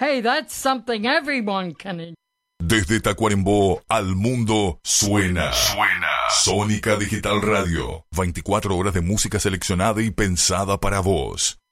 Hey, that's something everyone can enjoy. Desde Tacuarembó al mundo suena. Sónica Digital Radio. 24 horas de música seleccionada y pensada para vos.